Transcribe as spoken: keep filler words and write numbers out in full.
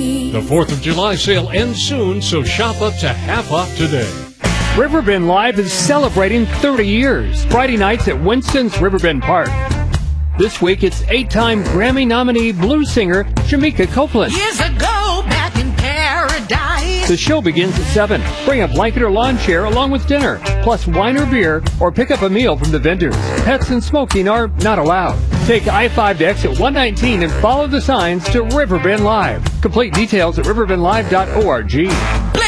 The fourth of July sale ends soon, so shop up to half off today. Riverbend Live is celebrating thirty years. Friday nights at Winston's Riverbend Park. This week, it's eight-time Grammy nominee blues singer Jamaica Copeland. Years ago, back in paradise. The show begins at seven. Bring a blanket or lawn chair along with dinner, plus wine or beer, or pick up a meal from the vendors. Pets and smoking are not allowed. Take I five to exit one nineteen and follow the signs to Riverbend Live. Complete details at riverbend live dot org.